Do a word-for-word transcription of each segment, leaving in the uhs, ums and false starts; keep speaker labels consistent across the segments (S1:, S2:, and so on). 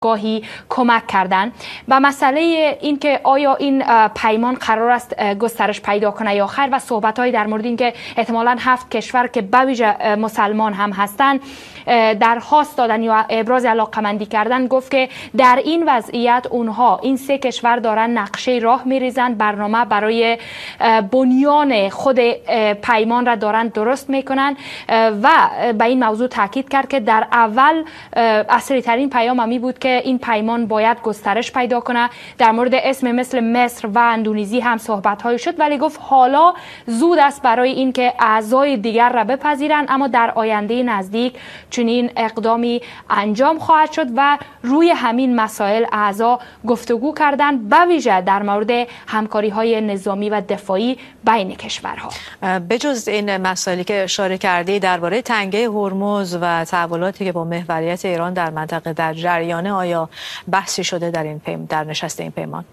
S1: گاهی کمک کردن و مسئله این که آیا این پیمان قرار است گسترش پیدا کنه یا خیر و صحبت‌های در مورد این که احتمالاً هفت کشور که به ویژه مسلمان هم هستند درخواست دادن یا ابراز علاقه‌مندی کردن، گفت که در این وضعیت اونها این سه کشور دارن نقشه راه میریزن، برنامه برای بنیان خود پیمان را دارن درست میکنن و به این موضوع تاکید کرد که در اول اصلی ترین پیام همی بود که این پیمان باید گسترش پیدا کنه. در مورد اسم مثل مصر و اندونزی هم صحبت های شد، ولی گفت حالا زود است برای این که اعضای دیگر را بپذیرن، اما در آینده نزدیک چنین اقدامی انجام خواهد شد و روی همین مسائل اعضا گفتگو کردن، به ویژه در مورد همکاری های نظامی و دفاعی بین کشورها.
S2: بجز این مسائلی که اشاره کردی درباره تنگه هرمز و تحولاتی که با محوریت ایران در منطقه در جریانه، آیا بحثی شده در این پیم در نشست این پیمان؟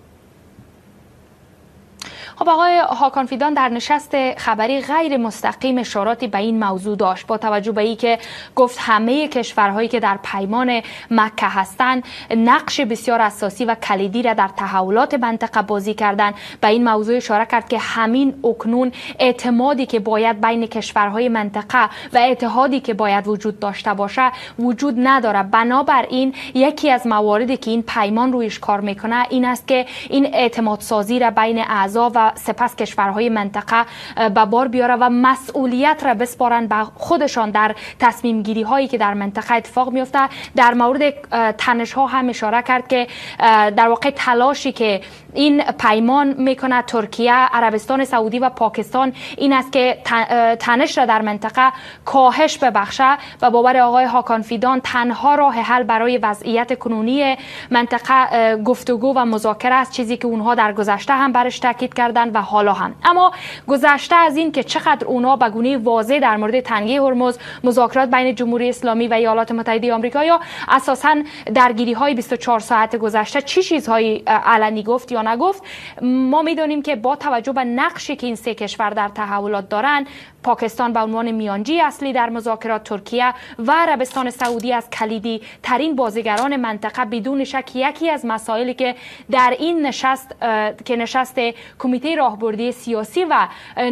S1: خب آقای هاکان فیدان در نشست خبری غیر مستقیم اشاراتی به این موضوع داشت، با توجه به این که گفت همه کشورهایی که در پیمان مکه هستند نقش بسیار اساسی و کلیدی را در تحولات منطقه بازی کردند. به این موضوع اشاره کرد که همین اکنون اعتمادی که باید بین کشورهای منطقه و اتحادی که باید وجود داشته باشه وجود نداره. بنابراین یکی از مواردی که این پیمان رویش کار میکنه این است که این اعتماد سازی را بین اعضا و سپس کشورهای منطقه به بار بیاره و مسئولیت را بسپارن به خودشان در تصمیم گیری هایی که در منطقه اتفاق میفته. در مورد تنش ها هم اشاره کرد که در واقع تلاشی که این پیمان میکنه ترکیه، عربستان سعودی و پاکستان این است که تنش را در منطقه کاهش ببخشه و باور آقای هاکان فیدان تنها راه حل برای وضعیت کنونی منطقه گفتگو و مذاکره است، چیزی که اونها در گذشته هم برش تاکید کردن و حالا هم. اما گذشته از این که چقدر اونها به گونه واضح در مورد تنگه هرمز، مذاکرات بین جمهوری اسلامی و ایالات متحده آمریکا یا اساساً درگیری های بیست و چهار ساعت گذشته چی چیزهایی علنی گفت یا نگفت، ما میدونیم که با توجه به نقشی که این سه کشور در تحولات دارن، پاکستان به عنوان میانجی اصلی در مذاکرات، ترکیه و عربستان سعودی از کلیدی ترین بازیگران منطقه، بدون شک یکی از مسائلی که در این نشست که نشست کمیته راهبردی سیاسی و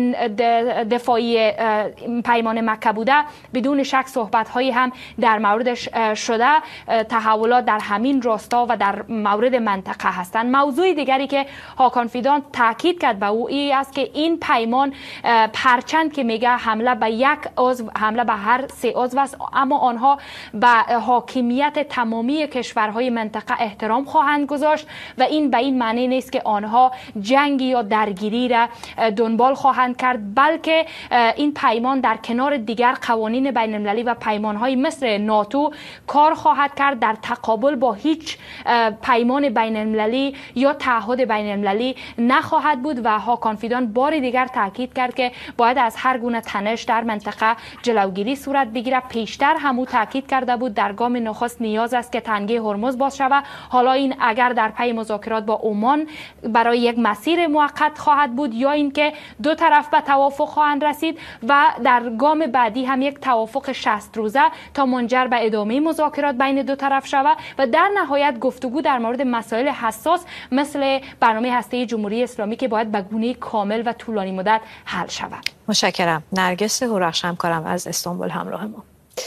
S1: دفاعی پیمان مکه بوده، بدون شک صحبت هایی هم در موردش شده، تحولات در همین راستا و در مورد منطقه هستند. موضوع دیگری که هاکان فیدان تاکید کرد به او این است که این پیمان پرچند که میگه حمله به یک عضو، حمله به هر سه عضو است، اما آنها به حاکمیت تمامی کشورهای منطقه احترام خواهند گذاشت و این به این معنی نیست که آنها جنگی یا درگیری را دنبال خواهند کرد، بلکه این پیمان در کنار دیگر قوانین بین المللی و پیمانهای مثل ناتو کار خواهد کرد، در تقابل با هیچ پیمان بین المللی یا تعهد بین المللی نخواهد بود. و هاکان فیدان بار دیگر تاکید کرد که باید از هر گونه تنش در منطقه جلوگیری صورت بگیره. پیشتر همو تاکید کرده بود در گام نخست نیاز است که تنگه هرمز باز شود، حالا این اگر در پی مذاکرات با عمان برای یک مسیر موقت خواهد بود یا اینکه دو طرف به توافق خواهند رسید و در گام بعدی هم یک توافق شصت روزه تا منجر به ادامه مذاکرات بین دو طرف شود و در نهایت گفتگو در مورد مسائل حساس مثل برنامه هسته‌ای جمهوری اسلامی که باید به گونه کامل و طولانی مدت حل شود.
S2: متشکرم. نرگس هورخش همکارم از استانبول همراه ما.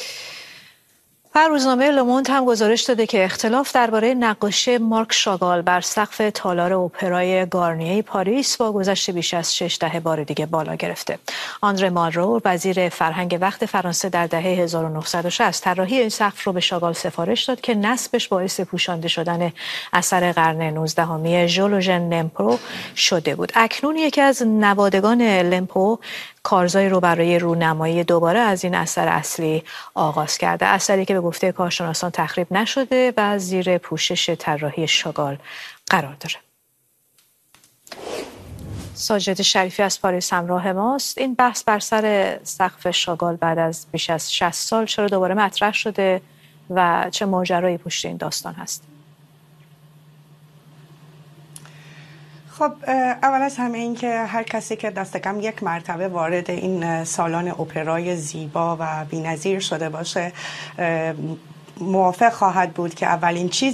S2: و روزنامه لوموند هم گزارش داده که اختلاف درباره نقاشی مارک شاگال بر سقف تالار اپرای گارنیه پاریس با گذشت بیش از شش دهه بار دیگه بالا گرفته. آندره مالرو، وزیر فرهنگ وقت فرانسه در دهه هزار و نهصد و شصت، طراحی این سقف رو به شاگال سفارش داد که نصبش باعث پوشانده شدن اثر قرن نوزدهمی ژول ژن لمپو شده بود. اکنون یکی از نوادگان لمپو کارزایی رو برای رونمایی دوباره از این اثر اصلی آغاز کرده، اثری که به گفته کارشناسان تخریب نشده و زیر پوشش طراحی شاگال قرار داره. ساجد شریفی از پاریس همراه ماست. این بحث بر سر سقف شاگال بعد از بیش از شصت سال چرا دوباره مطرح شده و چه ماجرایی پشت این داستان هست؟
S3: خب اول از همه این که هر کسی که دست کم یک مرتبه وارد این سالن اپرای زیبا و بی‌نظیر شده باشه موافق خواهد بود که اولین چیز